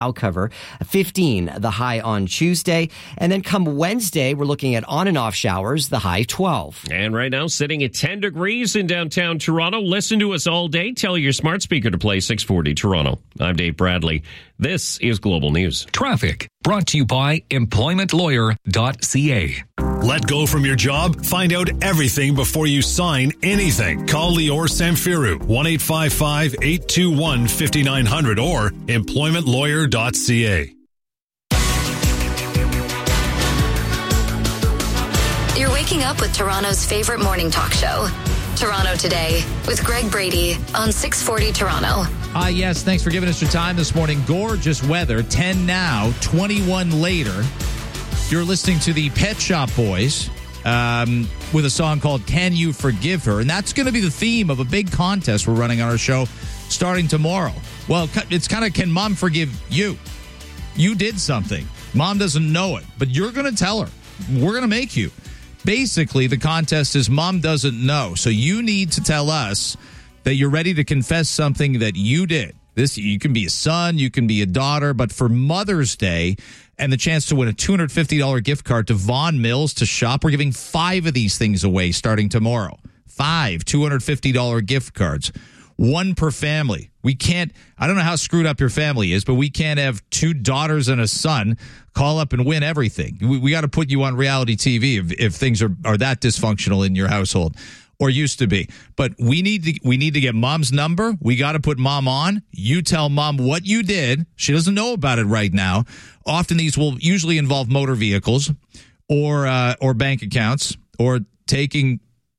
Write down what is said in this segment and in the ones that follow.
I'll cover 15, the high on Tuesday. And then come Wednesday, we're looking at on and off showers, the high 12. And right now, sitting at 10 degrees in downtown Toronto. Listen to us all day. Tell your smart speaker to play 640 Toronto. I'm Dave Bradley. This is Global News. Traffic brought to you by employmentlawyer.ca. Let go from your job? Find out everything before you sign anything. Call Lior Samfiru, 1-855-821-5900 or employmentlawyer.ca. You're waking up with Toronto's favorite morning talk show, Toronto Today, with Greg Brady on 640 Toronto. Yes, thanks for giving us your time this morning. Gorgeous weather, 10 now, 21 later. You're listening to the Pet Shop Boys with a song called Can You Forgive Her? And that's going to be the theme of a big contest we're running on our show starting tomorrow. Well, it's kind of, can Mom forgive you? You did something. Mom doesn't know it, but you're going to tell her. We're going to make you. Basically, the contest is Mom doesn't know. So you need to tell us that you're ready to confess something that you did. You can be a son, you can be a daughter, but for Mother's Day and the chance to win a $250 gift card to Vaughan Mills to shop, we're giving 5 of these things away starting tomorrow. 5 $250 gift cards. 1 per family. We can't, I don't know how screwed up your family is, but we can't have 2 daughters and a son call up and win everything. We got to put you on reality TV if things are that dysfunctional in your household. Or used to be. But we need to get Mom's number. We got to put Mom on. You tell Mom what you did. She doesn't know about it right now. Often these will usually involve motor vehicles or bank accounts or taking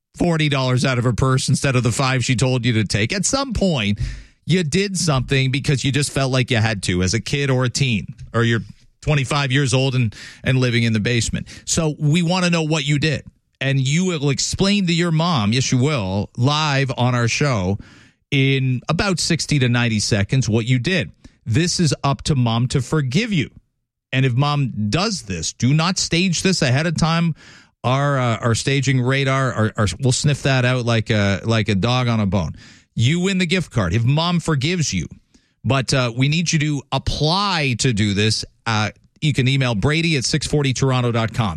$40 out of her purse instead of the $5 she told you to take. At some point, you did something because you just felt like you had to as a kid or a teen, or you're 25 years old and living in the basement. So we want to know what you did. And you will explain to your mom, yes, you will, live on our show in about 60 to 90 seconds what you did. This is up to Mom to forgive you. And if Mom does this, do not stage this ahead of time. Our staging radar, we'll sniff that out like a dog on a bone. You win the gift card if Mom forgives you. But we need you to apply to do this. You can email Brady at 640toronto.com.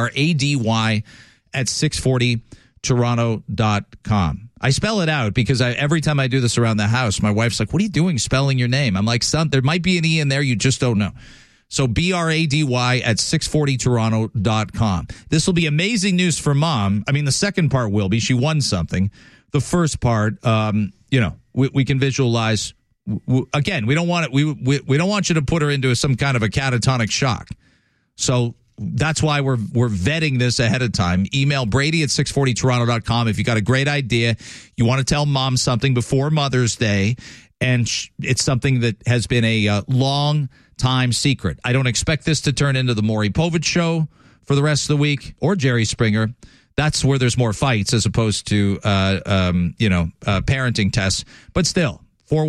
BRADY at 640toronto.com. I spell it out because every time I do this around the house, my wife's like, what are you doing spelling your name? I'm like, son, there might be an E in there. You just don't know. So BRADY at 640toronto.com. This will be amazing news for Mom. I mean, the second part will be she won something. The first part, we can visualize. Again, we don't want it. We don't want you to put her into some kind of a catatonic shock. So that's why we're vetting this ahead of time. Email Brady at 640toronto.com if you got a great idea. You want to tell Mom something before Mother's Day, and it's something that has been a long time secret. I don't expect this to turn into the Maury Povich show for the rest of the week or Jerry Springer. That's where there's more fights as opposed to parenting tests. But still,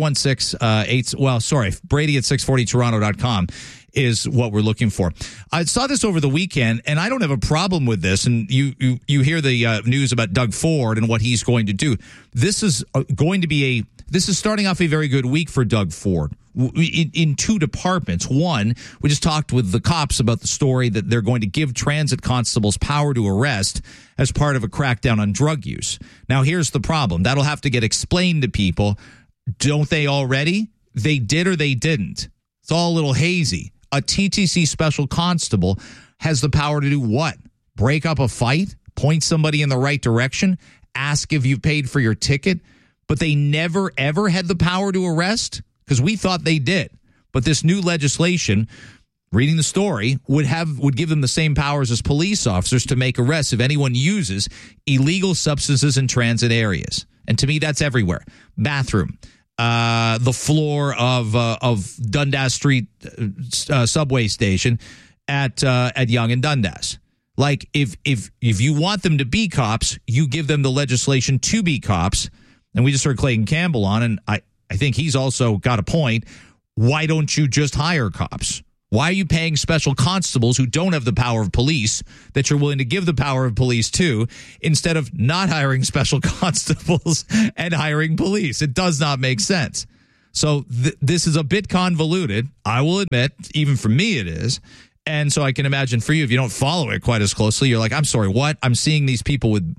416-8. Brady at 640toronto.com. is what we're looking for. I saw this over the weekend, and I don't have a problem with this. And you hear the news about Doug Ford and what he's going to do. This is starting off a very good week for Doug Ford in 2 departments. One, we just talked with the cops about the story that they're going to give transit constables power to arrest as part of a crackdown on drug use. Now, here's the problem. That'll have to get explained to people. Don't they already? They did or they didn't. It's all a little hazy. A TTC special constable has the power to do what? Break up a fight? Point somebody in the right direction? Ask if you've paid for your ticket? But they never, ever had the power to arrest? Because we thought they did. But this new legislation, reading the story, would give them the same powers as police officers to make arrests if anyone uses illegal substances in transit areas. And to me, that's everywhere. Bathroom. The floor of Dundas Street subway station at Yonge and Dundas. Like, if you want them to be cops, you give them the legislation to be cops. And we just heard Clayton Campbell on, and I think he's also got a point. Why don't you just hire cops? Why are you paying special constables who don't have the power of police that you're willing to give the power of police to instead of not hiring special constables and hiring police? It does not make sense. So this is a bit convoluted. I will admit, even for me it is. And so I can imagine for you, if you don't follow it quite as closely, you're like, I'm sorry, what? I'm seeing these people with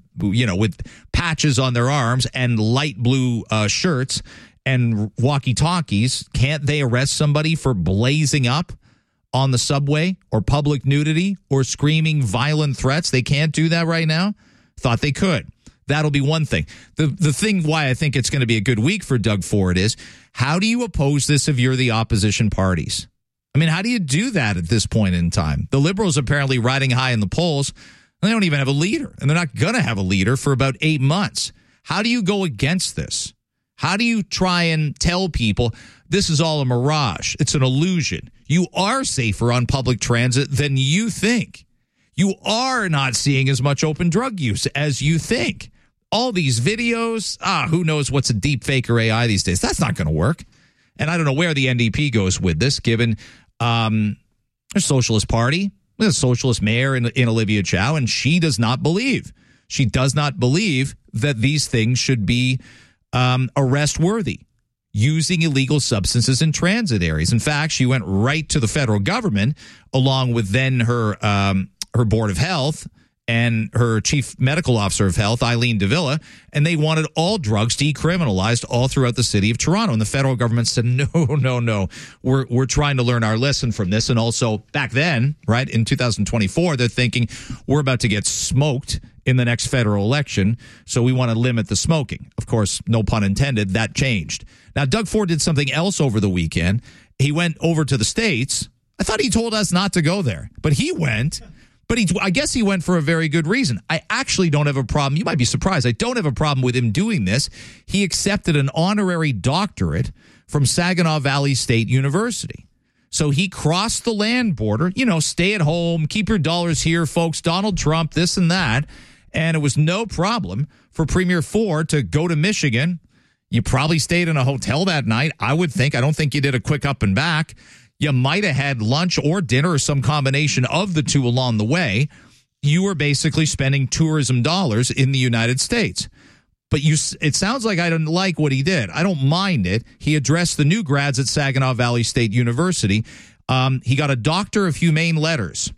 patches on their arms and light blue shirts and walkie-talkies. Can't they arrest somebody for blazing up on the subway or public nudity or screaming violent threats? They can't do that right now? Thought they could. That'll be one thing. The thing why I think it's going to be a good week for Doug Ford is, how do you oppose this if you're the opposition parties? I mean, how do you do that at this point in time? The Liberals apparently riding high in the polls. They don't even have a leader, and they're not going to have a leader for about 8 months. How do you go against this? How do you try and tell people this is all a mirage? It's an illusion. You are safer on public transit than you think. You are not seeing as much open drug use as you think. All these videos, who knows what's a deep fake or AI these days? That's not going to work. And I don't know where the NDP goes with this, given a socialist party, a socialist mayor in Olivia Chow, and she does not believe. She does not believe that these things should be arrest worthy, using illegal substances in transit areas. In fact, she went right to the federal government, along with then her Board of Health and her chief medical officer of health, Eileen de Villa, and they wanted all drugs decriminalized all throughout the city of Toronto. And the federal government said, no, we're trying to learn our lesson from this. And also back then, right, in 2024, they're thinking we're about to get smoked in the next federal election, so we want to limit the smoking. Of course, no pun intended, that changed. Now, Doug Ford did something else over the weekend. He went over to the States. I thought he told us not to go there, but he went. But I guess he went for a very good reason. I actually don't have a problem. You might be surprised. I don't have a problem with him doing this. He accepted an honorary doctorate from Saginaw Valley State University. So he crossed the land border, stay at home, keep your dollars here, folks, Donald Trump, this and that. And it was no problem for Premier Ford to go to Michigan. You probably stayed in a hotel that night, I would think. I don't think you did a quick up and back. You might have had lunch or dinner or some combination of the two along the way. You were basically spending tourism dollars in the United States. But it sounds like I don't like what he did. I don't mind it. He addressed the new grads at Saginaw Valley State University. He got a Doctor of Humane Letters.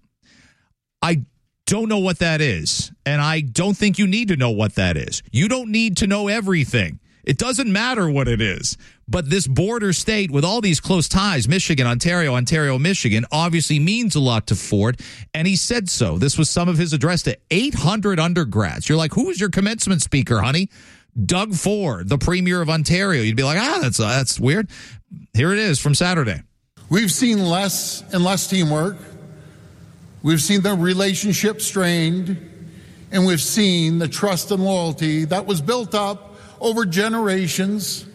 I don't know what that is, and I don't think you need to know what that is. You don't need to know everything. It doesn't matter what it is. But this border state with all these close ties, Michigan, Ontario, Michigan, obviously means a lot to Ford, and he said so. This was some of his address to 800 undergrads. You're like, who was your commencement speaker, honey? Doug Ford, the Premier of Ontario. You'd be like, that's weird. Here it is from Saturday. We've seen less and less teamwork. We've seen the relationship strained, and we've seen the trust and loyalty that was built up over generations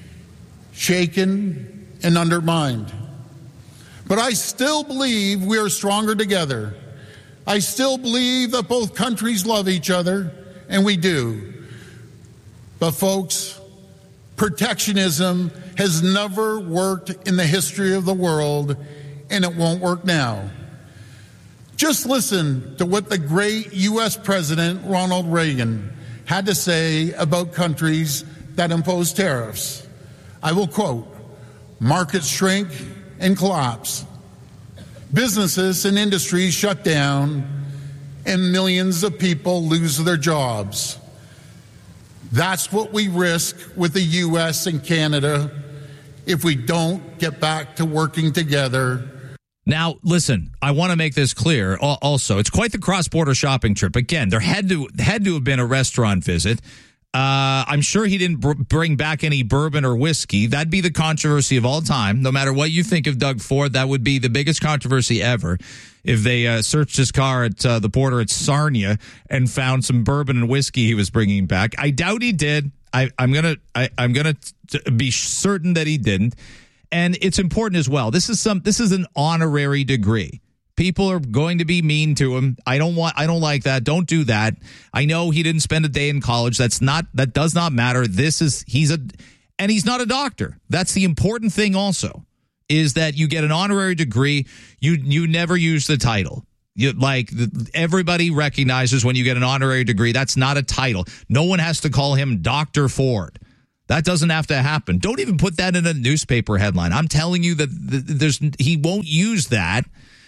shaken and undermined. But I still believe we are stronger together. I still believe that both countries love each other, and we do. But folks, protectionism has never worked in the history of the world, and it won't work now. Just listen to what the great U.S. President Ronald Reagan had to say about countries that impose tariffs. I will quote, "Markets shrink and collapse. Businesses and industries shut down, and millions of people lose their jobs. That's what we risk with the U.S. and Canada if we don't get back to working together." Now, listen, I want to make this clear. Also, it's quite the cross-border shopping trip. Again, there had to have been a restaurant visit. I'm sure he didn't bring back any bourbon or whiskey. That'd be the controversy of all time. No matter what you think of Doug Ford, that would be the biggest controversy ever. If they searched his car at the border at Sarnia and found some bourbon and whiskey he was bringing back, I doubt he did. I'm gonna be certain that he didn't. And it's important as well. This is an honorary degree. People are going to be mean to him. I don't like that. Don't do that. I know he didn't spend a day in college. That does not matter. He's not a doctor. That's the important thing also, is that you get an honorary degree. You never use the title. Everybody recognizes when you get an honorary degree, that's not a title. No one has to call him Dr. Ford. That doesn't have to happen. Don't even put that in a newspaper headline. I'm telling you that he won't use that.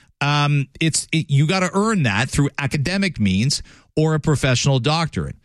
You got to earn that through academic means or a professional doctorate.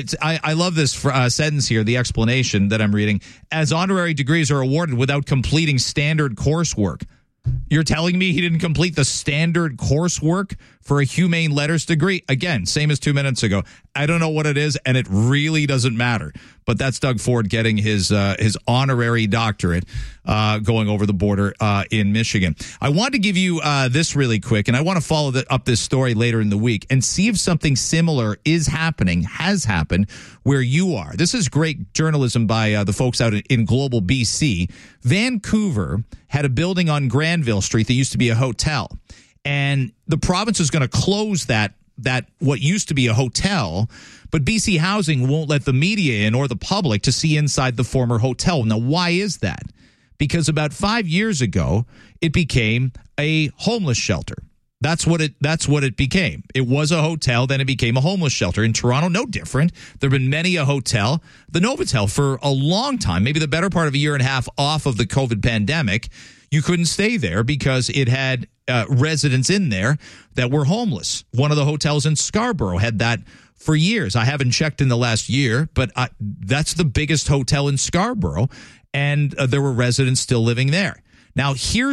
I love this sentence here, the explanation that I'm reading. As honorary degrees are awarded without completing standard coursework. You're telling me he didn't complete the standard coursework for a humane letters degree? Again, same as 2 minutes ago. I don't know what it is, and it really doesn't matter. But that's Doug Ford getting his honorary doctorate going over the border in Michigan. I want to give you this really quick, and I want to follow up this story later in the week and see if something similar has happened where you are. This is great journalism by the folks out in Global BC. Vancouver had a building on Granville Street that used to be a hotel, and the province is going to close that what used to be a hotel, but BC Housing won't let the media in or the public to see inside the former hotel. Now, why is that? Because about 5 years ago, it became a homeless shelter. That's what it became. It was a hotel, then it became a homeless shelter. In Toronto, no different. There have been many a hotel. The Novotel, for a long time, maybe the better part of a year and a half off of the COVID pandemic, you couldn't stay there because it had residents in there that were homeless. One of the hotels in Scarborough had that for years. I haven't checked in the last year, but that's the biggest hotel in Scarborough, and there were residents still living there. Now,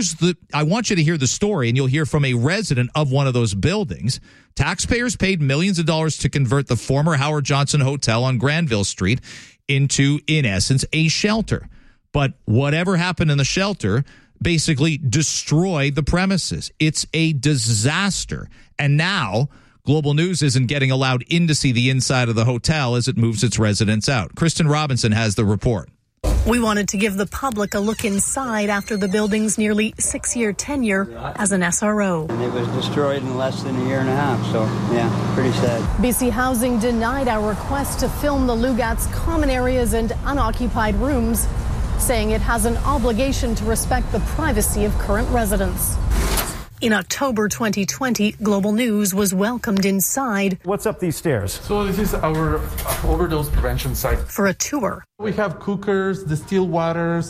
I want you to hear the story, and you'll hear from a resident of one of those buildings. Taxpayers paid millions of dollars to convert the former Howard Johnson Hotel on Granville Street into, in essence, a shelter. But whatever happened in the shelter basically destroyed the premises. It's a disaster. And now Global News isn't getting allowed in to see the inside of the hotel as it moves its residents out. Kristen Robinson has the report. We wanted to give the public a look inside after the building's nearly 6-year tenure as an SRO. And it was destroyed in less than a year and a half, so yeah, pretty sad. BC Housing denied our request to film the Lugat's common areas and unoccupied rooms, saying it has an obligation to respect the privacy of current residents. In October 2020, Global News was welcomed inside. What's up these stairs? So this is our overdose prevention site. For a tour. We have cookers, distilled waters,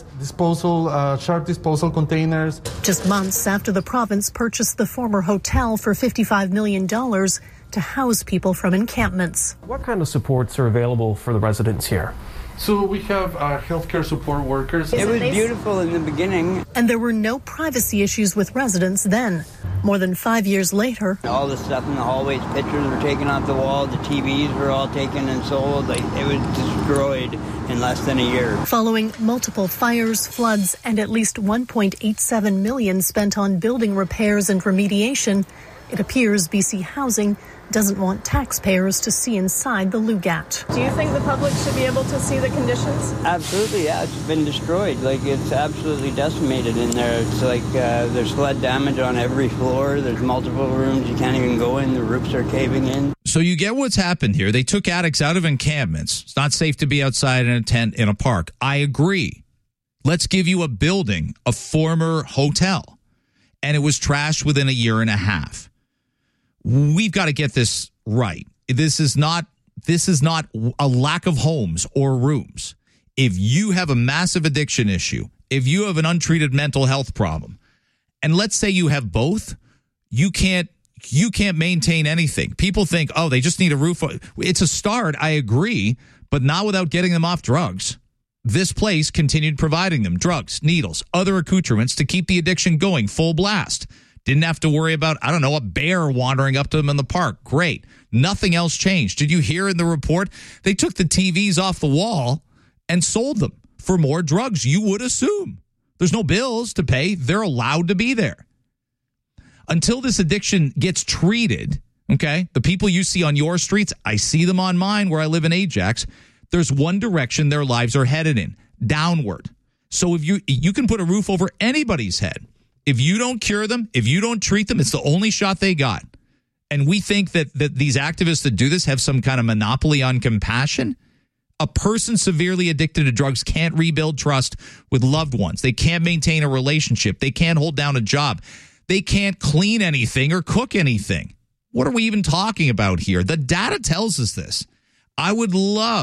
sharp disposal containers. Just months after the province purchased the former hotel for $55 million to house people from encampments. What kind of supports are available for the residents here? So we have healthcare support workers. It was beautiful in the beginning. And there were no privacy issues with residents then. More than 5 years later. All the stuff in the hallways, pictures were taken off the wall, the TVs were all taken and sold. It was destroyed in less than a year. Following multiple fires, floods, and at least $1.87 million spent on building repairs and remediation, it appears BC Housing doesn't want taxpayers to see inside the Lugat. Do you think the public should be able to see the conditions? Absolutely, yeah. It's been destroyed. It's absolutely decimated in there. It's there's flood damage on every floor. There's multiple rooms you can't even go in. The roofs are caving in. So you get what's happened here. They took addicts out of encampments. It's not safe to be outside in a tent in a park. I agree. Let's give you a building, a former hotel. And it was trashed within a year and a half. We've got to get this right. This is not a lack of homes or rooms. If you have a massive addiction issue, if you have an untreated mental health problem, and let's say you have both, you can't maintain anything. People think, oh, they just need a roof. It's a start, I agree, but not without getting them off drugs. This place continued providing them drugs, needles, other accoutrements to keep the addiction going full blast. Didn't have to worry about, a bear wandering up to them in the park. Great. Nothing else changed. Did you hear in the report? They took the TVs off the wall and sold them for more drugs, you would assume. There's no bills to pay. They're allowed to be there. Until this addiction gets treated, okay, the people you see on your streets, I see them on mine where I live in Ajax, there's one direction their lives are headed in, downward. So if you can put a roof over anybody's head. If you don't cure them, if you don't treat them, it's the only shot they got. And we think that these activists that do this have some kind of monopoly on compassion. A person severely addicted to drugs can't rebuild trust with loved ones. They can't maintain a relationship. They can't hold down a job. They can't clean anything or cook anything. What are we even talking about here? The data tells us this. I would love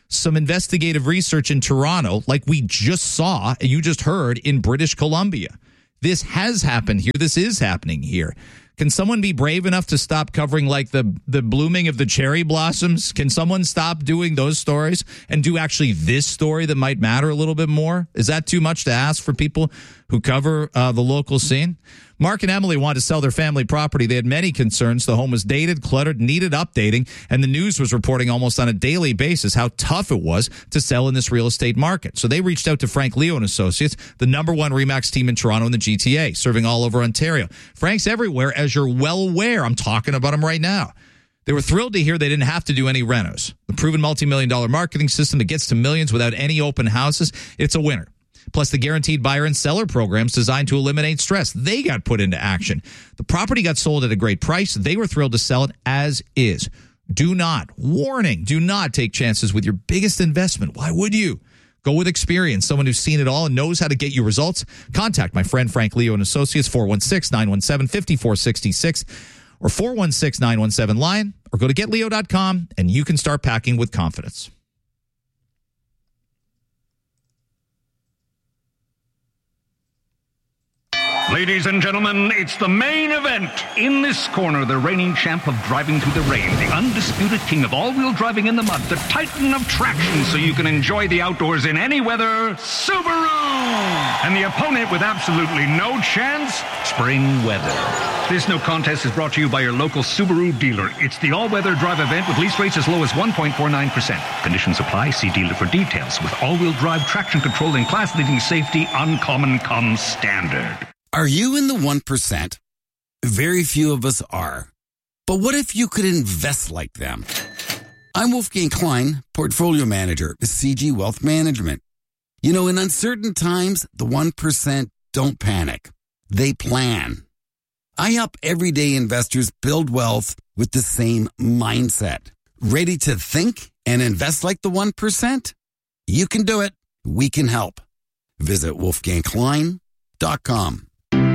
some investigative research in Toronto, like we just saw, and you just heard in British Columbia. This has happened here. This is happening here. Can someone be brave enough to stop covering like the blooming of the cherry blossoms? Can someone stop doing those stories and do actually this story that might matter a little bit more? Is that too much to ask for people who cover the local scene? Mark and Emily wanted to sell their family property. They had many concerns. The home was dated, cluttered, needed updating, and the news was reporting almost on a daily basis how tough it was to sell in this real estate market. So they reached out to Frank Leo and Associates, the number one RE/MAX team in Toronto and the GTA, serving all over Ontario. Frank's everywhere, as you're well aware. I'm talking about him right now. They were thrilled to hear they didn't have to do any renos. The proven multi-million-dollar marketing system that gets to millions without any open houses, it's a winner. Plus, the guaranteed buyer and seller programs designed to eliminate stress. They got put into action. The property got sold at a great price. They were thrilled to sell it as is. Do not take chances with your biggest investment. Why would you? Go with experience, someone who's seen it all and knows how to get you results. Contact my friend Frank Leo and Associates, 416-917-5466 or 416-917-LION, or go to getleo.com and you can start packing with confidence. Ladies and gentlemen, it's the main event. In this corner, the reigning champ of driving through the rain, the undisputed king of all-wheel driving in the mud, the titan of traction so you can enjoy the outdoors in any weather, Subaru! And the opponent with absolutely no chance, spring weather. This no contest is brought to you by your local Subaru dealer. It's the all-weather drive event with lease rates as low as 1.49%. Conditions apply. See dealer for details. With all-wheel drive traction control and class-leading safety, Uncommon comes standard. Are you in the 1%? Very few of us are. But what if you could invest like them? I'm Wolfgang Klein, Portfolio Manager with CG Wealth Management. You know, in uncertain times, the 1% don't panic. They plan. I help everyday investors build wealth with the same mindset. Ready to think and invest like the 1%? You can do it. We can help. Visit wolfgangklein.com.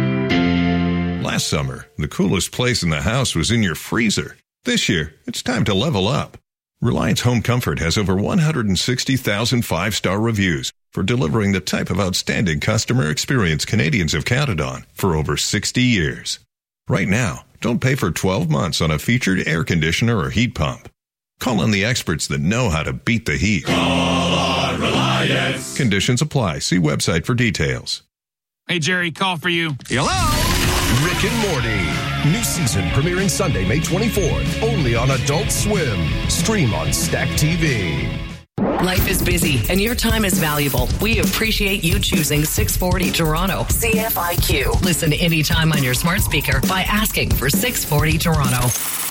Last summer, the coolest place in the house was in your freezer. This year, it's time to level up. Reliance Home Comfort has over 160,000 five-star reviews for delivering the type of outstanding customer experience Canadians have counted on for over 60 years. Right now, don't pay for 12 months on a featured air conditioner or heat pump. Call on the experts that know how to beat the heat. Call on Reliance. Conditions apply. See website for details. Hey, Jerry, call for you. Hello? Rick and Morty. New season premiering Sunday, May 24th. Only on Adult Swim. Stream on Stack TV. Life is busy and your time is valuable. We appreciate you choosing 640 Toronto. CFIQ. Listen anytime on your smart speaker by asking for 640 Toronto.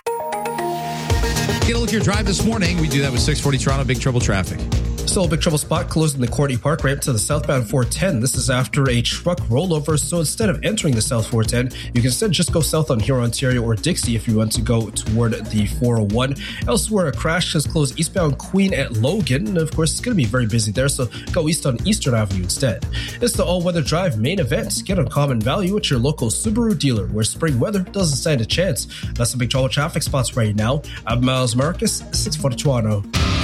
Get a look at your drive this morning. We do that with 640 Toronto. Big trouble traffic. Still a big trouble spot closed in the Courtney Park ramp to the southbound 410. This is after a truck rollover, so instead of entering the south 410, you can instead just go south on Huron, Ontario, or Dixie if you want to go toward the 401. Elsewhere, a crash has closed eastbound Queen at Logan, and of course, it's going to be very busy there, so go east on Eastern Avenue instead. It's the all-weather drive main event. Get uncommon value at your local Subaru dealer, where spring weather doesn't stand a chance. That's the big trouble traffic spots right now. I'm Miles Marcus, 640 Toronto.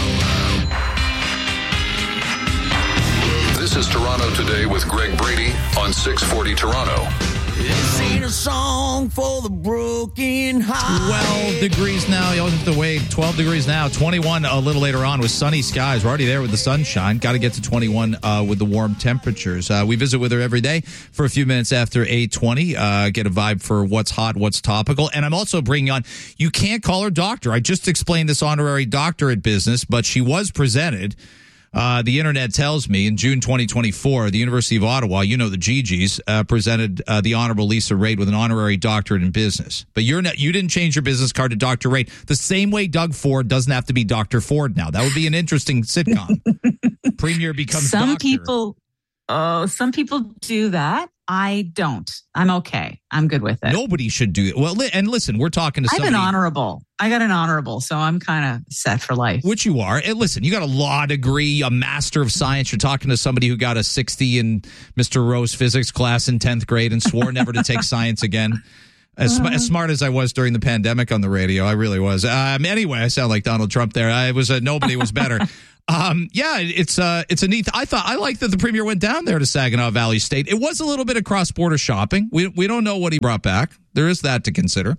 This is Toronto Today with Greg Brady on 640 Toronto. This ain't a song for the broken heart. 12 degrees now. You always have to wait. 12 degrees now. 21 a little later on with sunny skies. We're already there with the sunshine. Got to get to 21 with the warm temperatures. We visit with her every day for a few minutes after 8:20. Get a vibe for what's hot, what's topical. And I'm also bringing on, you can't call her doctor. I just explained this honorary doctorate business, but she was presented. The internet tells me in June 2024, the University of Ottawa, you know the Gigi's, presented the Honorable Lisa Raitt with an honorary doctorate in business. But you didn't change your business card to Dr. Raitt the same way Doug Ford doesn't have to be Dr. Ford now. That would be an interesting sitcom. Premier becomes doctor. Some people do that. I don't. I'm okay. I'm good with it. Nobody should do it. Well, and listen, we're talking to somebody. I got an honorable, so I'm kind of set for life. Which you are. And listen, you got a law degree, a master of science. You're talking to somebody who got a 60 in Mr. Rowe's physics class in 10th grade and swore never to take science again. As smart as I was during the pandemic on the radio, I really was. Anyway, I sound like Donald Trump there. Nobody was better. Yeah, it's a neat. I like that the premier went down there to Saginaw Valley State. It was a little bit of cross-border shopping. We don't know what he brought back. There is that to consider.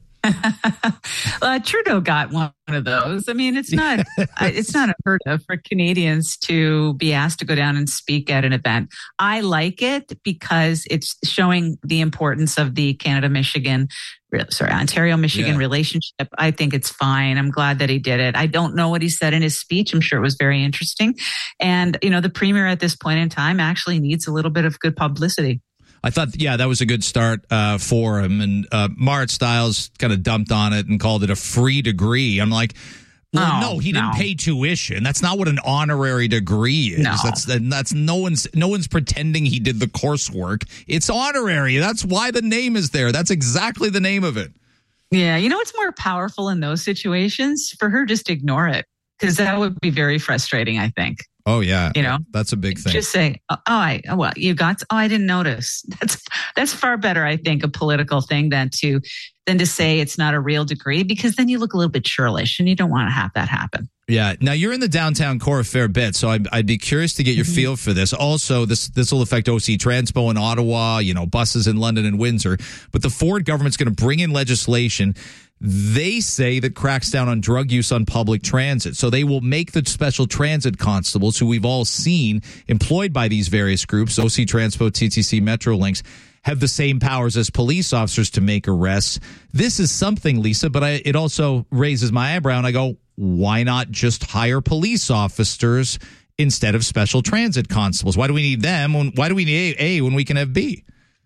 Trudeau got one of those. I mean, it's not unheard of for Canadians to be asked to go down and speak at an event. I like it because it's showing the importance of the Ontario-Michigan relationship. I think it's fine. I'm glad that he did it. I don't know what he said in his speech. I'm sure it was very interesting. And, the premier at this point in time actually needs a little bit of good publicity. I thought, that was a good start for him. And Marit Stiles kind of dumped on it and called it a free degree. I'm like, no, he didn't pay tuition. That's not what an honorary degree is. No. That's no one's pretending he did the coursework. It's honorary. That's why the name is there. That's exactly the name of it. Yeah, it's more powerful in those situations for her just to ignore it, because that would be very frustrating, I think. Oh, yeah. That's a big thing. Just say, I didn't notice. That's far better, I think, a political thing than to say it's not a real degree, because then you look a little bit churlish and you don't want to have that happen. Yeah. Now, you're in the downtown core a fair bit, so I'd be curious to get your feel for this. Also, this will affect OC Transpo in Ottawa, buses in London and Windsor. But the Ford government's going to bring in legislation they say that cracks down on drug use on public transit. So they will make the special transit constables, who we've all seen employed by these various groups, OC Transpo, TTC, Metrolinx, have the same powers as police officers to make arrests. This is something, Lisa, but it also raises my eyebrow, and I go, why not just hire police officers instead of special transit constables? Why do we need them? Why do we need A when we can have B?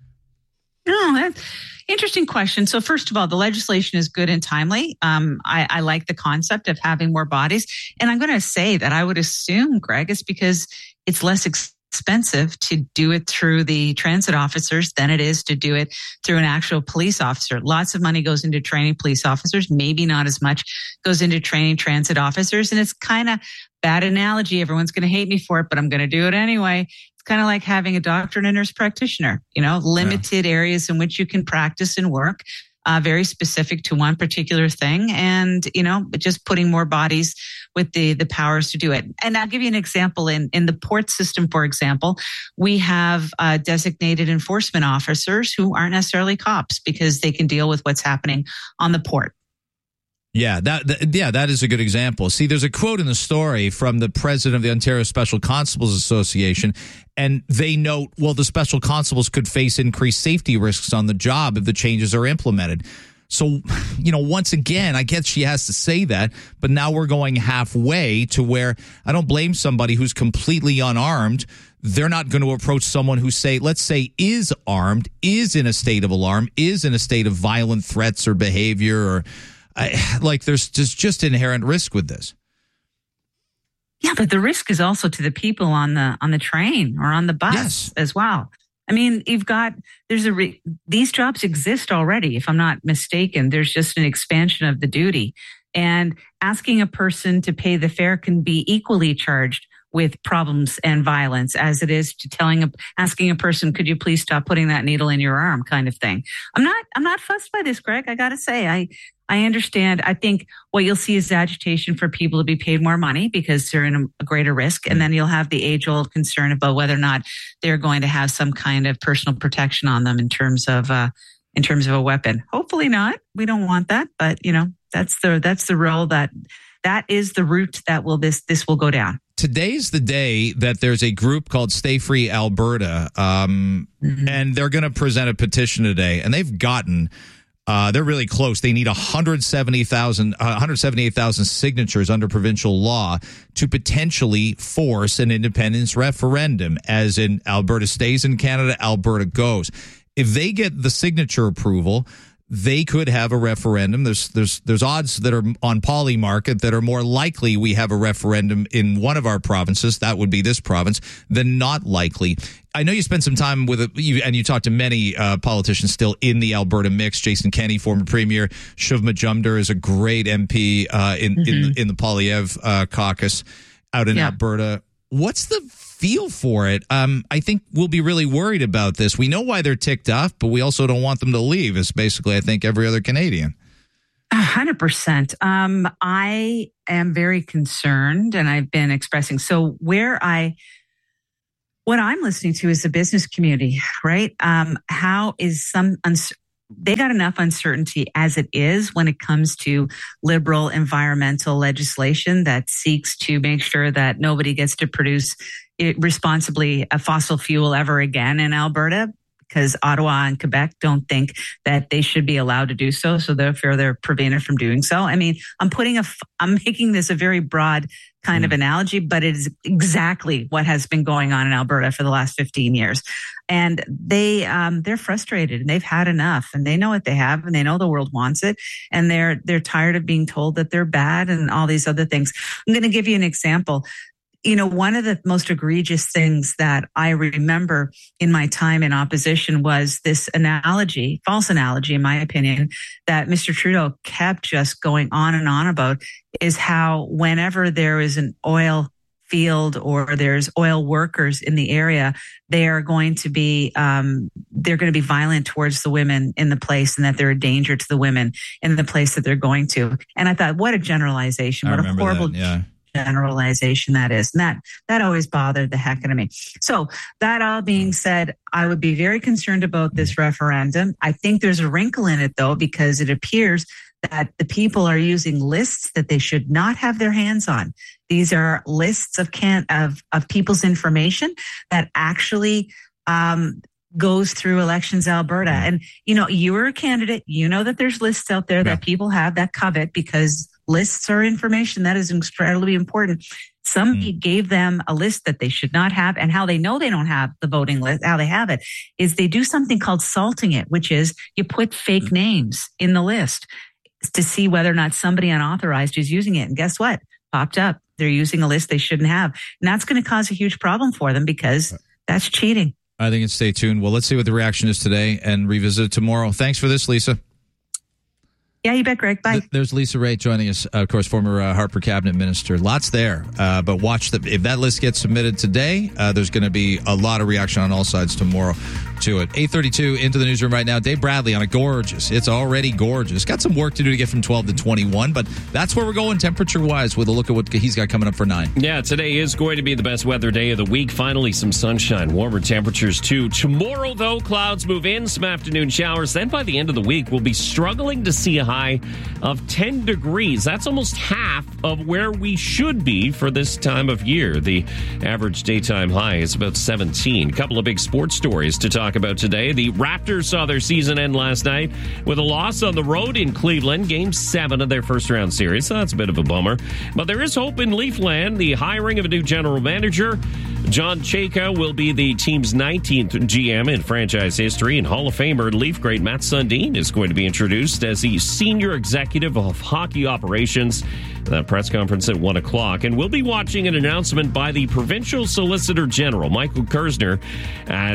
Oh, that's interesting question. So first of all, the legislation is good and timely. I like the concept of having more bodies. And I'm going to say that I would assume, Greg, it's because it's less expensive to do it through the transit officers than it is to do it through an actual police officer. Lots of money goes into training police officers. Maybe not as much goes into training transit officers. And it's kind of bad analogy. Everyone's going to hate me for it, but I'm going to do it anyway. It's kind of like having a doctor and a nurse practitioner, limited areas in which you can practice and work, very specific to one particular thing. And, just putting more bodies with the powers to do it. And I'll give you an example. In the port system, for example, we have designated enforcement officers who aren't necessarily cops because they can deal with what's happening on the port. Yeah, that is a good example. See, there's a quote in the story from the president of the Ontario Special Constables Association, and they note, well, the special constables could face increased safety risks on the job if the changes are implemented. So, once again, I guess she has to say that, but now we're going halfway to where I don't blame somebody who's completely unarmed. They're not going to approach someone who, let's say, is armed, is in a state of alarm, is in a state of violent threats or behavior, or there's just inherent risk with this. Yeah, but the risk is also to the people on the train or on the bus as well. I mean, these jobs exist already, if I'm not mistaken. There's just an expansion of the duty, and asking a person to pay the fare can be equally charged with problems and violence as it is to asking a person, could you please stop putting that needle in your arm, kind of thing. I'm not fussed by this, Greg. I got to say, I understand. I think what you'll see is agitation for people to be paid more money because they're in a greater risk. And then you'll have the age-old concern about whether or not they're going to have some kind of personal protection on them in terms of a weapon. Hopefully not. We don't want that. But, that's the role that is the route that this will go down. Today's the day that there's a group called Stay Free Alberta, and they're going to present a petition today. And they've gotten... they're really close. They need 178,000 signatures under provincial law to potentially force an independence referendum, as in Alberta stays in Canada, Alberta goes. If they get the signature approval, they could have a referendum. There's odds that are on Polymarket that are more likely we have a referendum in one of our provinces, that would be this province, than not likely. I know you spent some time with and you talked to many politicians still in the Alberta mix. Jason Kenney, former premier. Shuv Majumdar is a great MP in the Polyev caucus out in Alberta. What's the feel for it? I think we'll be really worried about this. We know why they're ticked off, but we also don't want them to leave, is basically, I think, every other Canadian. 100%. I am very concerned, and I've been expressing. So what I'm listening to is the business community, right? How is they got enough uncertainty as it is when it comes to liberal environmental legislation that seeks to make sure that nobody gets to produce responsibly a fossil fuel ever again in Alberta, because Ottawa and Quebec don't think that they should be allowed to do so. So therefore they're prevented from doing so. I mean, I'm making this a very broad kind of analogy, but it is exactly what has been going on in Alberta for the last 15 years. And they're frustrated and they've had enough, and they know what they have, and they know the world wants it. And they're tired of being told that they're bad and all these other things. I'm going to give you an example. You know, one of the most egregious things that I remember in my time in opposition was this false analogy, in my opinion, that Mr. Trudeau kept just going on and on about, is how whenever there is an oil field or there's oil workers in the area, they are going to be violent towards the women in the place, and that they're a danger to the women in the place that they're going to. And I thought, what a generalization! What a horrible generalization that is. And that always bothered the heck out of me. So that all being said, I would be very concerned about this referendum. I think there's a wrinkle in it, though, because it appears that the people are using lists that they should not have their hands on. These are lists of people's information that actually goes through Elections Alberta. And, you know, you're a candidate. You know that there's lists out there that people have that covet, because lists are information that is incredibly important. Somebody gave them a list that they should not have, and how they know they don't have the voting list, how they have it, is they do something called salting it, which is you put fake names in the list to see whether or not somebody unauthorized is using it. And guess what? Popped up. They're using a list they shouldn't have. And that's going to cause a huge problem for them, because that's cheating. I think it's stay tuned. Well, let's see what the reaction is today and revisit it tomorrow. Thanks for this, Lisa. Yeah, you bet, Greg. Bye. There's Lisa Raitt joining us, of course, former Harper cabinet minister. Lots there, but watch if that list gets submitted today, there's going to be a lot of reaction on all sides tomorrow to it. 8:32 into the newsroom right now. Dave Bradley on a gorgeous. It's already gorgeous. Got some work to do to get from 12 to 21, but that's where we're going temperature-wise with a look at what he's got coming up for 9. Yeah, today is going to be the best weather day of the week. Finally, some sunshine, warmer temperatures too. Tomorrow, though, clouds move in, some afternoon showers. Then by the end of the week, we'll be struggling to see a high of 10 degrees. That's almost half of where we should be for this time of year. The average daytime high is about 17. A couple of big sports stories to talk about today. The Raptors saw their season end last night with a loss on the road in Cleveland, Game 7 of their first-round series. So that's a bit of a bummer. But there is hope in Leafland. The hiring of a new general manager, John Chayka, will be the team's 19th GM in franchise history, and Hall of Famer Leaf great Matt Sundin is going to be introduced as the senior executive of hockey operations. That press conference at 1 o'clock. And we'll be watching an announcement by the Provincial Solicitor General, Michael Kersner, at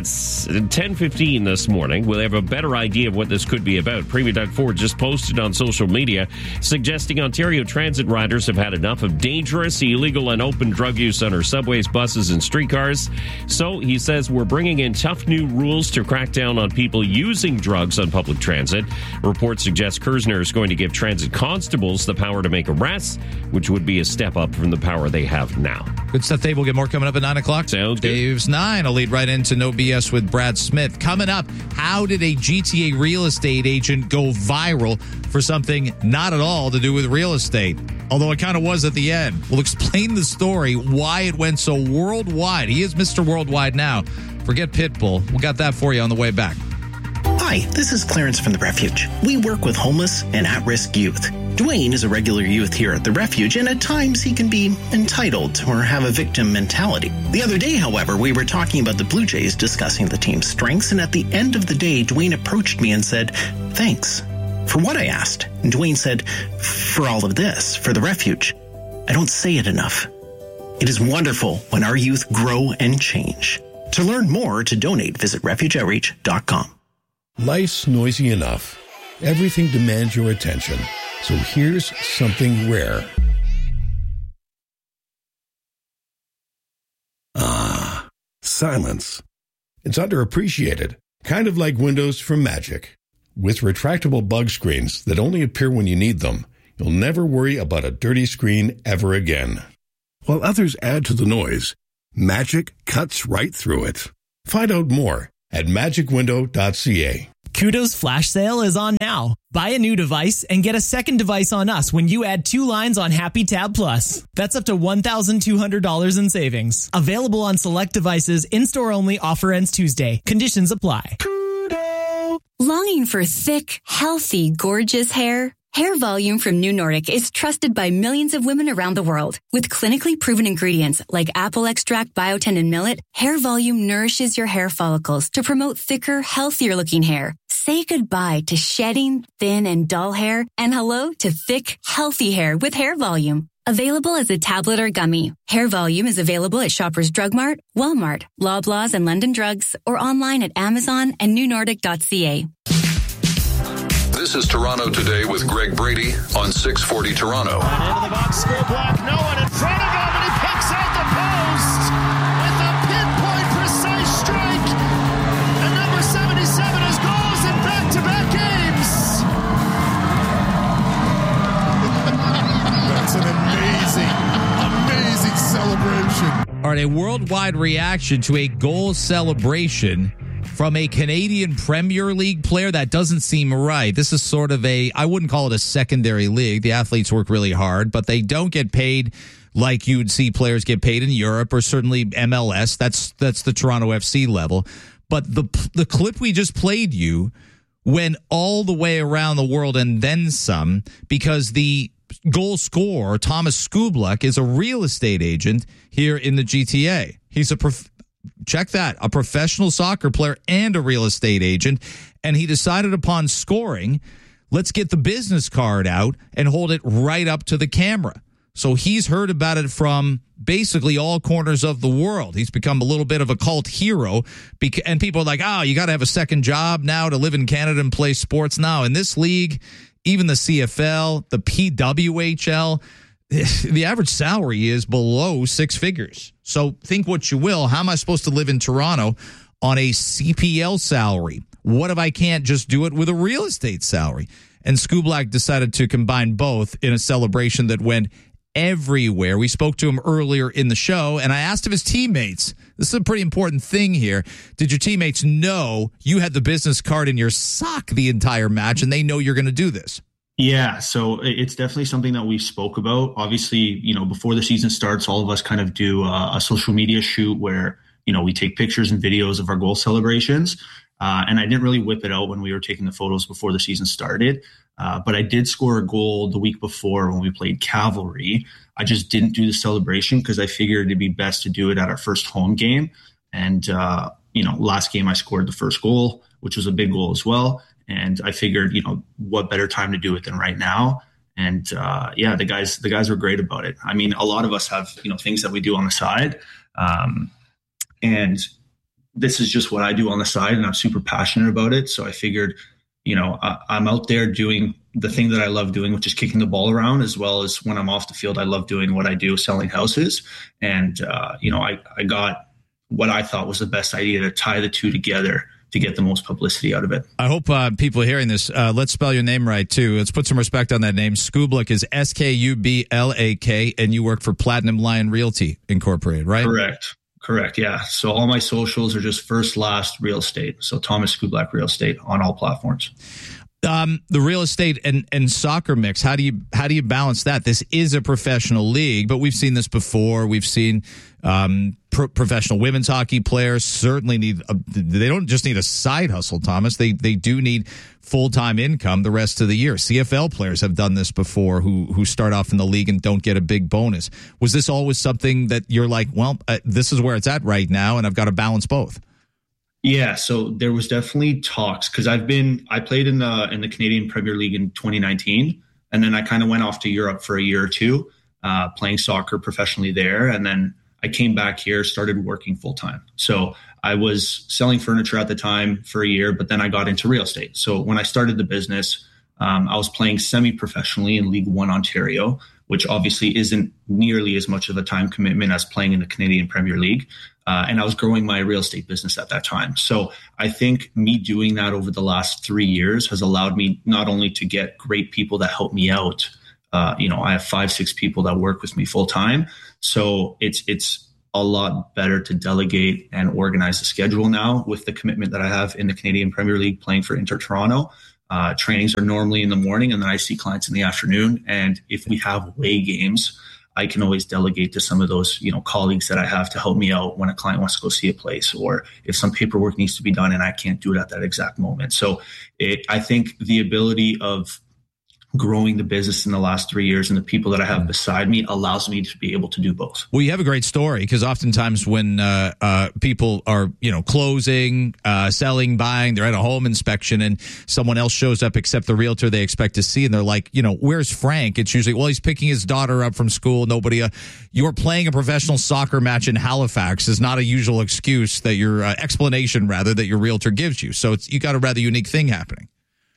10:15 this morning. We'll have a better idea of what this could be about. Premier Doug Ford just posted on social media suggesting Ontario transit riders have had enough of dangerous, illegal, and open drug use on our subways, buses, and streetcars. So he says we're bringing in tough new rules to crack down on people using drugs on public transit. Reports suggest Kersner is going to give transit constables the power to make arrests, which would be a step up from the power they have now. Good stuff, Dave. We'll get more coming up at 9 o'clock. Sounds good. Dave's 9 will lead right into No BS with Brad Smith. Coming up, how did a GTA real estate agent go viral for something not at all to do with real estate? Although it kind of was at the end. We'll explain the story, why it went so worldwide. He is Mr. Worldwide now. Forget Pitbull. We got that for you on the way back. Hi, this is Clarence from The Refuge. We work with homeless and at-risk youth. Dwayne is a regular youth here at The Refuge, and at times he can be entitled or have a victim mentality. The other day, however, we were talking about the Blue Jays, discussing the team's strengths, and at the end of the day, Dwayne approached me and said, "Thanks." For what, I asked? And Dwayne said, "For all of this, for The Refuge." I don't say it enough. It is wonderful when our youth grow and change. To learn more or to donate, visit refugeoutreach.com. Life's noisy enough. Everything demands your attention. So here's something rare. Ah, silence. It's underappreciated. Kind of like windows from Magic. With retractable bug screens that only appear when you need them, you'll never worry about a dirty screen ever again. While others add to the noise, Magic cuts right through it. Find out more at magicwindow.ca. Kudo's flash sale is on now. Buy a new device and get a second device on us when you add 2 lines on Happy Tab Plus. That's up to $1,200 in savings. Available on select devices, in-store only, offer ends Tuesday. Conditions apply. Kudo! Longing for thick, healthy, gorgeous hair? Hair Volume from New Nordic is trusted by millions of women around the world. With clinically proven ingredients like apple extract, biotin, and millet, Hair Volume nourishes your hair follicles to promote thicker, healthier-looking hair. Say goodbye to shedding, thin, and dull hair, and hello to thick, healthy hair with Hair Volume. Available as a tablet or gummy, Hair Volume is available at Shoppers Drug Mart, Walmart, Loblaws, and London Drugs, or online at Amazon and newnordic.ca. This is Toronto Today with Greg Brady on 640 Toronto. And into the box score block. No one in front of him, and he picks out the post with a pinpoint precise strike. And number 77 has goals in back-to-back games. That's an amazing celebration. All right, a worldwide reaction to a goal celebration from a Canadian Premier League player. That doesn't seem right. This is sort of I wouldn't call it a secondary league. The athletes work really hard, but they don't get paid like you would see players get paid in Europe or certainly MLS. That's the Toronto FC level. But the clip we just played you went all the way around the world and then some, because the goal scorer, Thomas Skublak, is a real estate agent here in the GTA. He's check that, a professional soccer player and a real estate agent. And he decided upon scoring, let's get the business card out and hold it right up to the camera. So he's heard about it from basically all corners of the world. He's become a little bit of a cult hero. And people are like, oh, you got to have a second job now to live in Canada and play sports. Now, in this league, even the CFL, the PWHL, the average salary is below 6 figures. So think what you will. How am I supposed to live in Toronto on a CPL salary? What if I can't just do it with a real estate salary? And Skublak decided to combine both in a celebration that went everywhere. We spoke to him earlier in the show, and I asked of his teammates. This is a pretty important thing here. Did your teammates know you had the business card in your sock the entire match, and they know you're going to do this? Yeah, so it's definitely something that we spoke about. Obviously, before the season starts, all of us kind of do a social media shoot where, we take pictures and videos of our goal celebrations. And I didn't really whip it out when we were taking the photos before the season started. But I did score a goal the week before when we played Cavalry. I just didn't do the celebration because I figured it'd be best to do it at our first home game. And, last game I scored the first goal, which was a big goal as well. And I figured, what better time to do it than right now? And the guys were great about it. I mean, a lot of us have, things that we do on the side. And this is just what I do on the side, and I'm super passionate about it. So I figured, I'm out there doing the thing that I love doing, which is kicking the ball around, as well as when I'm off the field, I love doing what I do, selling houses. And, I got what I thought was the best idea to tie the two together to get the most publicity out of it. I hope people hearing this, let's spell your name right, too. Let's put some respect on that name. Skublak is Skublak, and you work for Platinum Lion Realty Incorporated, right? Correct, yeah. So all my socials are just first, last, real estate. So Thomas Skublak Real Estate on all platforms. The real estate and soccer mix, how do you balance that? This is a professional league, but we've seen this before. We've seen professional women's hockey players certainly they don't just need a side hustle, Thomas. They do need full-time income the rest of the year. CFL players have done this before who start off in the league and don't get a big bonus. Was this always something that you're like, well, this is where it's at right now, and I've got to balance both? Yeah, so there was definitely talks because I played in the Canadian Premier League in 2019, and then I kind of went off to Europe for a year or two, playing soccer professionally there, and then I came back here, started working full time. So I was selling furniture at the time for a year, but then I got into real estate. So when I started the business, I was playing semi-professionally in League One Ontario, which obviously isn't nearly as much of a time commitment as playing in the Canadian Premier League. And I was growing my real estate business at that time. So I think me doing that over the last 3 years has allowed me not only to get great people that help me out. I have 5-6 people that work with me full time. So it's a lot better to delegate and organize the schedule now with the commitment that I have in the Canadian Premier League playing for Inter Toronto. Trainings are normally in the morning, and then I see clients in the afternoon. And if we have away games, I can always delegate to some of those, colleagues that I have to help me out when a client wants to go see a place, or if some paperwork needs to be done and I can't do it at that exact moment. So I think the ability of growing the business in the last 3 years and the people that I have beside me allows me to be able to do both. Well, you have a great story, because oftentimes when people are, closing, selling, buying, they're at a home inspection and someone else shows up except the realtor they expect to see, and they're like, where's Frank? It's usually, well, he's picking his daughter up from school. You're playing a professional soccer match in Halifax is not a usual excuse that your explanation that your realtor gives you. So you got a rather unique thing happening.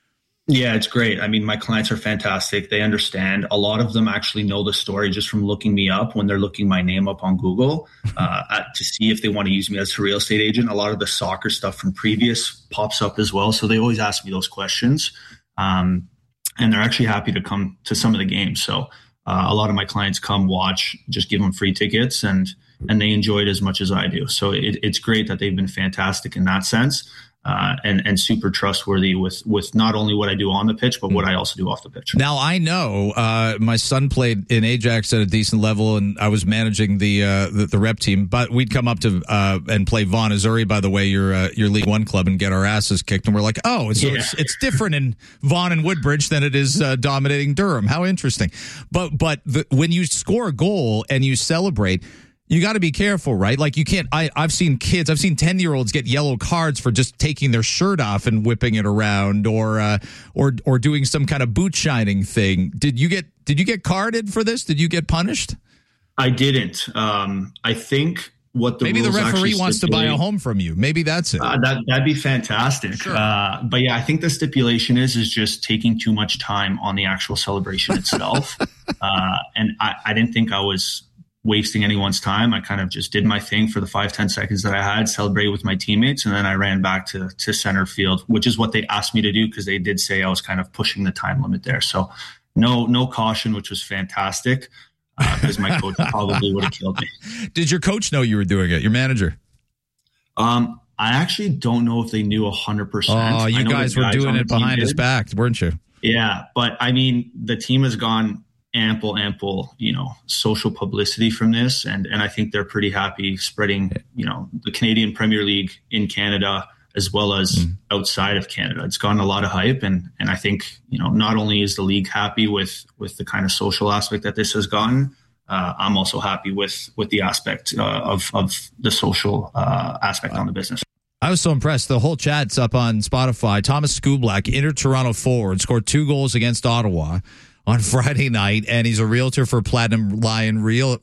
Yeah, it's great. I mean, my clients are fantastic. They understand. A lot of them actually know the story just from looking me up when they're looking my name up on Google to see if they want to use me as a real estate agent. A lot of the soccer stuff from previous pops up as well. So they always ask me those questions. And they're actually happy to come to some of the games. So a lot of my clients come watch, just give them free tickets, and they enjoy it as much as I do. So it's great that they've been fantastic in that sense. And super trustworthy with not only what I do on the pitch, but what I also do off the pitch. Now, I know my son played in Ajax at a decent level, and I was managing the rep team. But we'd come up to and play Vaughan Azzurri, by the way, your League One club, and get our asses kicked. And we're like, it's different in Vaughan and Woodbridge than it is dominating Durham. How interesting! But when you score a goal and you celebrate, you got to be careful, right? Like, you can't. I've seen 10-year-olds get yellow cards for just taking their shirt off and whipping it around, or doing some kind of boot shining thing. Did you get carded for this? Did you get punished? I didn't. I think what maybe the referee wants to buy a home from you. Maybe that's it. That'd be fantastic. Sure. But yeah, I think the stipulation is just taking too much time on the actual celebration itself. And I didn't think I was wasting anyone's time. I kind of just did my thing for the 5-10 seconds that I had, celebrated with my teammates, and then I ran back to center field, which is what they asked me to do, because they did say I was kind of pushing the time limit there. So no caution, which was fantastic, because my coach probably would have killed me. Did your coach know you were doing it, your manager? I actually don't know if they knew 100%. Oh, you guys were doing it behind his back, weren't you? Yeah, but I mean, the team has gone ample, social publicity from this. And I think they're pretty happy spreading, the Canadian Premier League in Canada as well as outside of Canada. It's gotten a lot of hype. And I think, not only is the league happy with the kind of social aspect that this has gotten, I'm also happy with the aspect of the social aspect on the business. I was so impressed. The whole chat's up on Spotify. Thomas Skublak, Inter Toronto forward, scored 2 goals against Ottawa on Friday night, and he's a realtor for Platinum Lion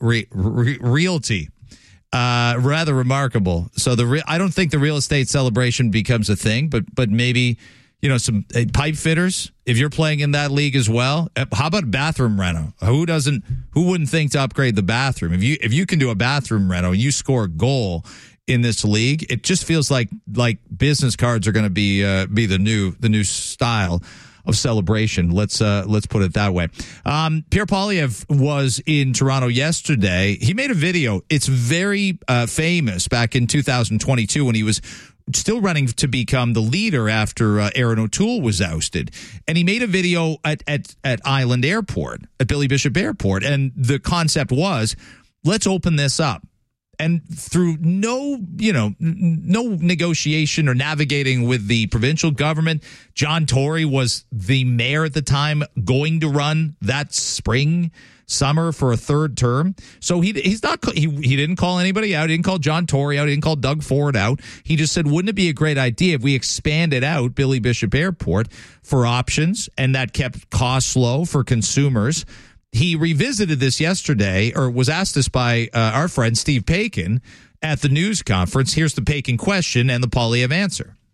Realty. Rather remarkable. So I don't think the real estate celebration becomes a thing, but maybe some pipe fitters. If you're playing in that league as well, how about bathroom reno? Who wouldn't think to upgrade the bathroom? If you can do a bathroom reno and you score a goal in this league, it just feels like business cards are going to be the new style of celebration. Let's put it that way. Pierre Poilievre was in Toronto yesterday. He made a video. It's very famous back in 2022 when he was still running to become the leader after Aaron O'Toole was ousted. And he made a video at Island Airport, at Billy Bishop Airport. And the concept was, let's open this up. And through no negotiation or navigating with the provincial government, John Tory was the mayor at the time, going to run that summer for a third term. So he didn't call anybody out. He didn't call John Tory out. He didn't call Doug Ford out. He just said, wouldn't it be a great idea if we expanded out Billy Bishop Airport for options, and that kept costs low for consumers? He revisited this yesterday, or was asked this by our friend Steve Paikin at the news conference. Here's the Paikin question and the Poilievre answer.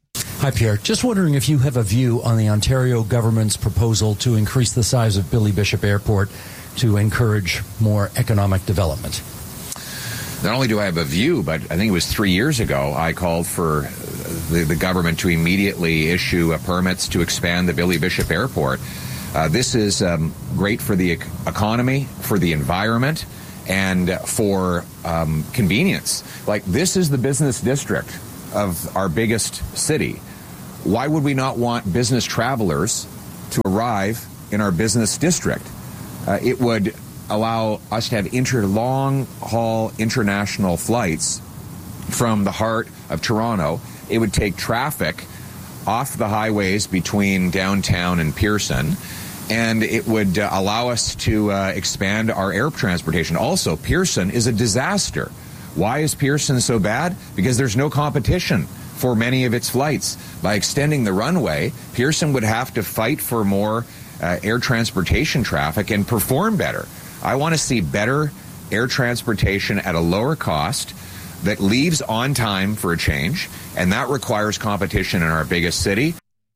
Hi, Pierre. Just wondering if you have a view on the Ontario government's proposal to increase the size of Billy Bishop Airport to encourage more economic development. Not only do I have a view, but I think it was 3 years ago, I called for the government to immediately issue permits to expand the Billy Bishop Airport. This is great for the economy, for the environment, and for convenience. Like, this is the business district of our biggest city. Why would we not want business travelers to arrive in our business district? It would allow us to have long-haul international flights from the heart of Toronto. It would take traffic off the highways between downtown and Pearson, and it would allow us to expand our air transportation. Also, Pearson is a disaster. Why is Pearson so bad? Because there's no competition for many of its flights. By extending the runway, Pearson would have to fight for more air transportation traffic and perform better. I want to see better air transportation at a lower cost that leaves on time for a change, and that requires competition in our biggest city.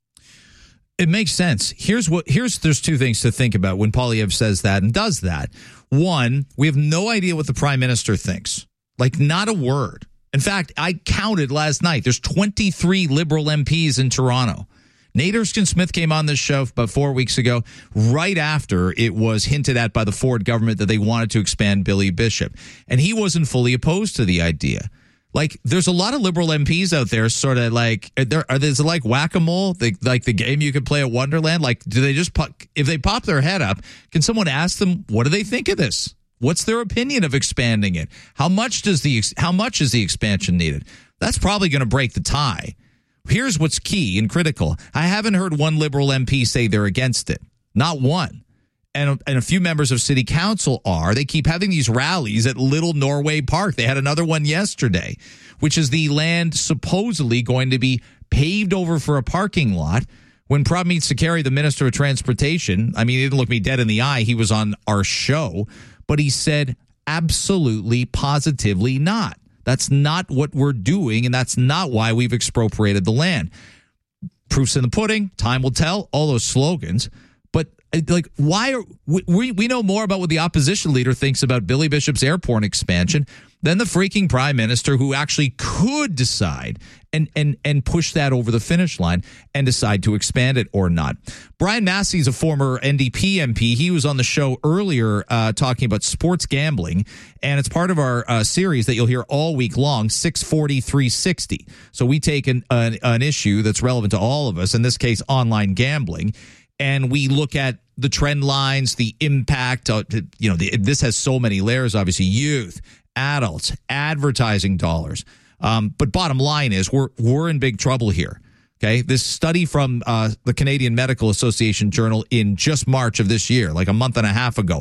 It makes sense. There's two things to think about when Poilievre says that and does that. One, we have no idea what the Prime Minister thinks. Like, not a word. In fact, I counted last night. There's 23 Liberal MPs in Toronto. Nate Erskine-Smith came on this show about 4 weeks ago, right after it was hinted at by the Ford government that they wanted to expand Billy Bishop. And he wasn't fully opposed to the idea. Like, there's a lot of Liberal MPs out there sort of like, there's like whack-a-mole, like the game you could play at Wonderland. Like, do they just, if they pop their head up, can someone ask them, what do they think of this? What's their opinion of expanding it? How much is the expansion needed? That's probably going to break the tie. Here's what's key and critical. I haven't heard one Liberal MP say they're against it. Not one. And a few members of City Council are. They keep having these rallies at Little Norway Park. They had another one yesterday, which is the land supposedly going to be paved over for a parking lot. When Prabmeet Sakari, the Minister of Transportation, I mean, he didn't look me dead in the eye. He was on our show. But he said, absolutely, positively not. That's not what we're doing, and that's not why we've expropriated the land. Proof's in the pudding. Time will tell. All those slogans. But, like, why are we know more about what the opposition leader thinks about Billy Bishop's airport expansion than the freaking Prime Minister, who actually could decide and push that over the finish line and decide to expand it or not. Brian Massey is a former NDP MP. He was on the show earlier talking about sports gambling, and it's part of our series that you'll hear all week long, 640 360. So we take an issue that's relevant to all of us, in this case, online gambling, and we look at the trend lines, the impact. This has so many layers, obviously, youth, adults, advertising dollars. But bottom line is we're in big trouble here. Okay. This study from the Canadian Medical Association Journal in just March of this year, like a month and a half ago,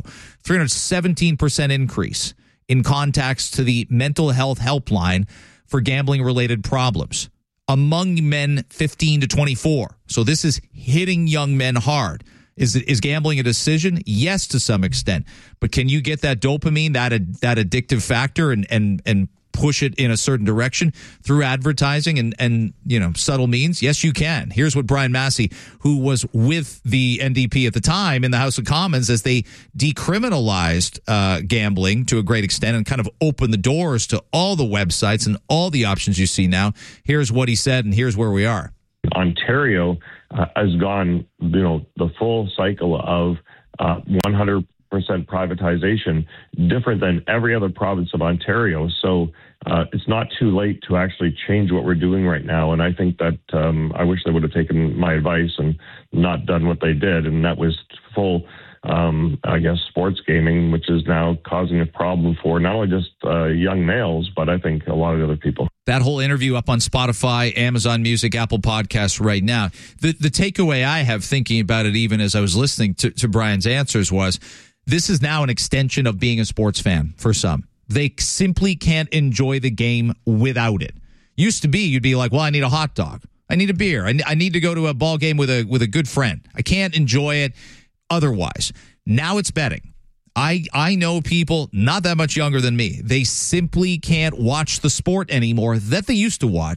317% increase in contacts to the mental health helpline for gambling related problems among men 15 to 24. So this is hitting young men hard. Is gambling a decision? Yes, to some extent. But can you get that dopamine, that addictive factor, and push it in a certain direction through advertising and subtle means? Yes, you can. Here's what Brian Massey, who was with the NDP at the time in the House of Commons as they decriminalized gambling to a great extent and kind of opened the doors to all the websites and all the options you see now. Here's what he said, and here's where we are. Ontario has gone, the full cycle of 100% privatization, different than every other province of Ontario. So it's not too late to actually change what we're doing right now. And I think that I wish they would have taken my advice and not done what they did. And that was full, sports gaming, which is now causing a problem for not only just young males, but I think a lot of other people. That whole interview up on Spotify, Amazon Music, Apple Podcasts right now. The takeaway I have thinking about it, even as I was listening to Brian's answers, was this is now an extension of being a sports fan for some. They simply can't enjoy the game without it. Used to be, you'd be like, well, I need a hot dog. I need a beer. I need to go to a ball game with a good friend. I can't enjoy it otherwise. Now it's betting. I know people not that much younger than me. They simply can't watch the sport anymore that they used to watch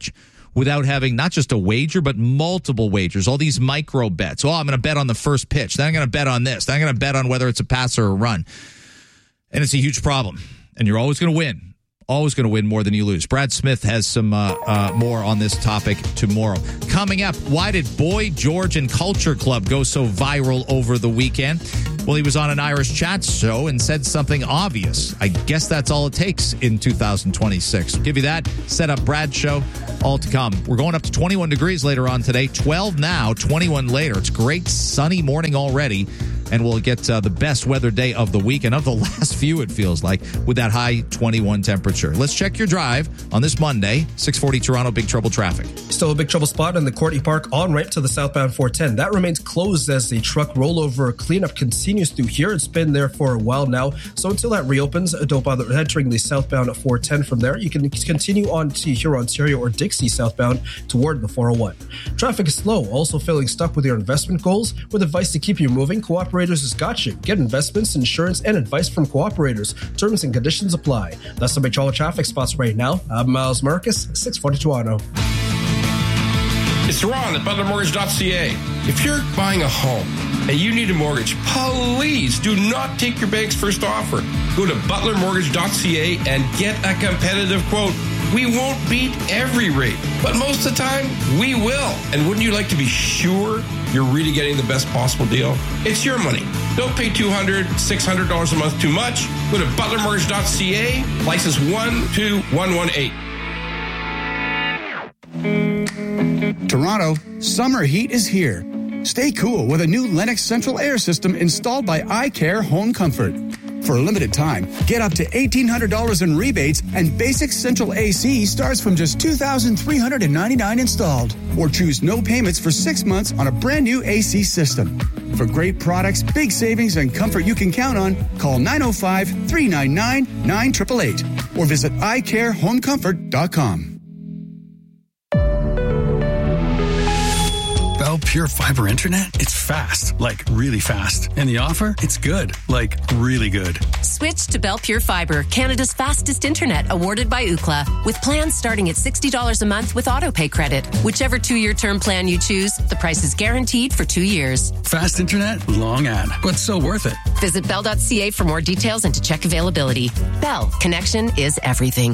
without having not just a wager, but multiple wagers, all these micro bets. Oh, I'm going to bet on the first pitch. Then I'm going to bet on this. Then I'm going to bet on whether it's a pass or a run. And it's a huge problem. And you're always going to win. Always going to win more than you lose. Brad Smith has some more on this topic tomorrow. Coming up, why did Boy George and Culture Club go so viral over the weekend? Well, he was on an Irish chat show and said something obvious. I guess that's all it takes in 2026. Give you that. Set up Brad show. All to come. We're going up to 21 degrees later on today. 12 now, 21 later. It's a great sunny morning already. And we'll get the best weather day of the week and of the last few, it feels like, with that high 21 temperature. Let's check your drive on this Monday, 640 Toronto, Big Trouble traffic. Still a big trouble spot in the Courtney Park on-ramp to the southbound 410. That remains closed as the truck rollover cleanup continues through here. It's been there for a while now. So until that reopens, don't bother entering the southbound 410 from there. You can continue on to Huron, Ontario or Dixie southbound toward the 401. Traffic is slow. Also feeling stuck with your investment goals? With advice to keep you moving, Cooperators has got you. Get investments, insurance, and advice from Cooperators. Terms and conditions apply. That's the big trouble traffic spots right now. I'm Miles Marcus, 640 Toronto. It's Ron at ButlerMortgage.ca. If you're buying a home and you need a mortgage, please do not take your bank's first offer. Go to ButlerMortgage.ca and get a competitive quote. We won't beat every rate, but most of the time, we will. And wouldn't you like to be sure you're really getting the best possible deal? It's your money. Don't pay $200, $600 a month too much. Go to ButlerMortgage.ca, license 12118. Toronto, summer heat is here. Stay cool with a new Lennox Central Air System installed by iCare Home Comfort. For a limited time, get up to $1,800 in rebates, and basic central AC starts from just $2,399 installed. Or choose no payments for 6 months on a brand new AC system. For great products, big savings, and comfort you can count on, call 905-399-9888 or visit iCareHomeComfort.com. Bell Pure Fiber Internet? It's fast, like really fast. And the offer? It's good, like really good. Switch to Bell Pure Fiber, Canada's fastest internet, awarded by Ookla, with plans starting at $60 a month with autopay credit. Whichever 2-year term plan you choose, the price is guaranteed for 2 years. Fast internet, long ad, but so worth it. Visit bell.ca for more details and to check availability. Bell, connection is everything.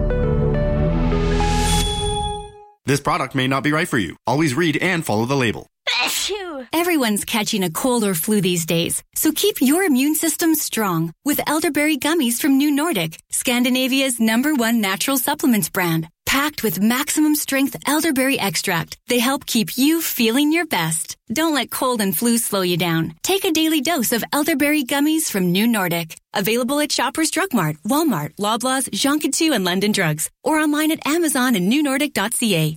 This product may not be right for you. Always read and follow the label. Everyone's catching a cold or flu these days, so keep your immune system strong with elderberry gummies from New Nordic, Scandinavia's #1 natural supplements brand. Packed with maximum strength elderberry extract, they help keep you feeling your best. Don't let cold and flu slow you down. Take a daily dose of elderberry gummies from New Nordic. Available at Shoppers Drug Mart, Walmart, Loblaws, Jean Coutu, and London Drugs, or online at Amazon and newnordic.ca.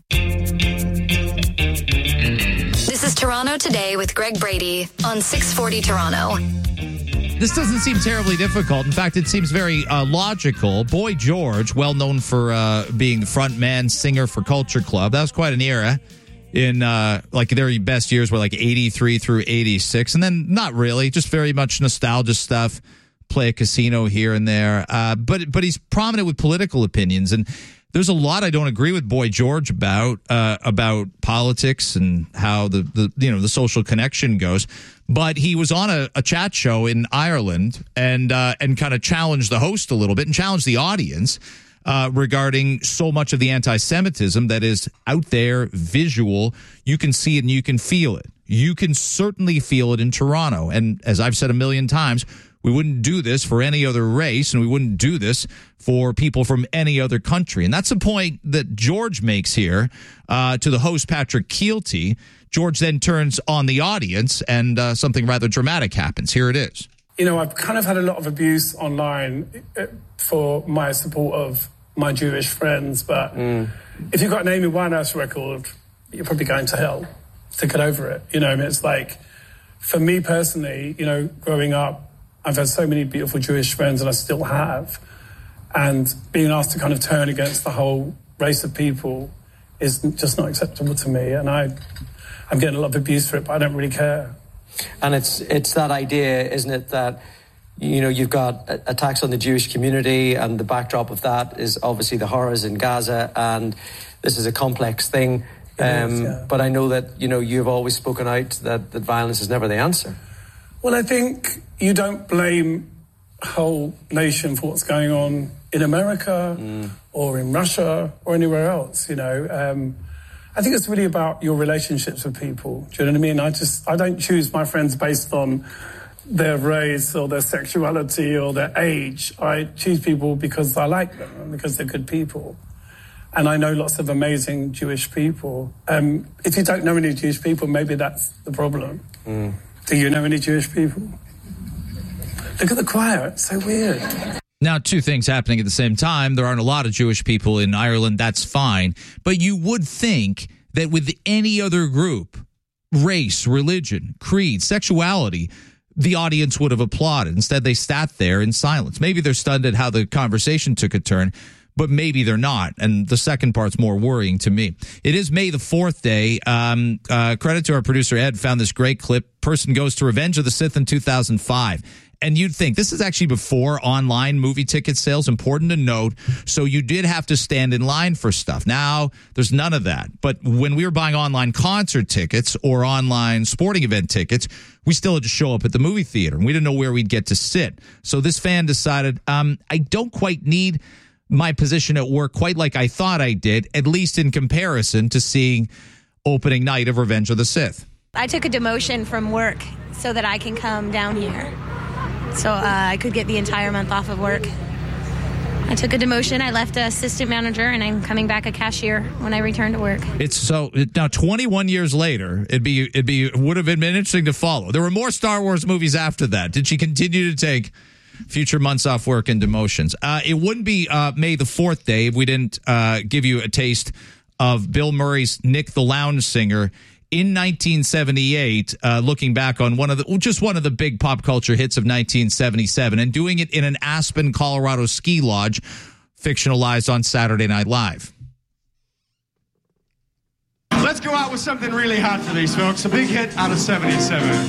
This is Toronto Today with Greg Brady on 640 Toronto. This doesn't seem terribly difficult. In fact, it seems very logical. Boy George, well known for being the front man singer for Culture Club. That was quite an era in like their best years were like 83 through 86. And then not really, just very much nostalgia stuff. Play a casino here and there. But he's prominent with political opinions. And there's a lot I don't agree with Boy George about politics and how the social connection goes. But he was on a chat show in Ireland and kind of challenged the host a little bit and challenged the audience regarding so much of the anti-Semitism that is out there, visual. You can see it and you can feel it. You can certainly feel it in Toronto. And as I've said a million times, we wouldn't do this for any other race, and we wouldn't do this for people from any other country. And that's the point that George makes here to the host, Patrick Keelty. George then turns on the audience, and something rather dramatic happens. Here it is. You know, I've kind of had a lot of abuse online for my support of my Jewish friends, but if you've got an Amy Winehouse record, you're probably going to hell to get over it. You know, I mean, it's like, for me personally, you know, growing up, I've had so many beautiful Jewish friends, and I still have. And being asked to kind of turn against the whole race of people is just not acceptable to me. And I'm getting a lot of abuse for it, but I don't really care. And it's that idea, isn't it, that, you know, you've got attacks on the Jewish community, and the backdrop of that is obviously the horrors in Gaza, and this is a complex thing. But I know that, you've always spoken out that violence is never the answer. Well, I think you don't blame a whole nation for what's going on in America or in Russia or anywhere else, I think it's really about your relationships with people. Do you know what I mean? I don't choose my friends based on their race or their sexuality or their age. I choose people because I like them and because they're good people. And I know lots of amazing Jewish people. If you don't know any Jewish people, maybe that's the problem. Do you know any Jewish people? Look at the choir. It's so weird. Now, two things happening at the same time. There aren't a lot of Jewish people in Ireland. That's fine. But you would think that with any other group, race, religion, creed, sexuality, the audience would have applauded. Instead, they sat there in silence. Maybe they're stunned at how the conversation took a turn, but maybe they're not. And the second part's more worrying to me. It is May the 4th day. Credit to our producer, Ed, found this great clip. Person goes to Revenge of the Sith in 2005. And you'd think this is actually before online movie ticket sales. Important to note. So you did have to stand in line for stuff. Now there's none of that. But when we were buying online concert tickets or online sporting event tickets, we still had to show up at the movie theater, and we didn't know where we'd get to sit. So this fan decided, I don't quite need my position at work quite like I thought I did, at least in comparison to seeing opening night of Revenge of the Sith. I took a demotion from work so that I can come down here. So I could get the entire month off of work. I took a demotion. I left an assistant manager, and I'm coming back a cashier when I return to work. It's so now 21 years later, it would have been interesting to follow. There were more Star Wars movies after that. Did she continue to take future months off work and demotions? It wouldn't be May the 4th day if we didn't give you a taste of Bill Murray's Nick the Lounge Singer in 1978, looking back on one of the big pop culture hits of 1977, and doing it in an Aspen, Colorado ski lodge, fictionalized on Saturday Night Live. Let's go out with something really hot for these folks. A big hit out of 77.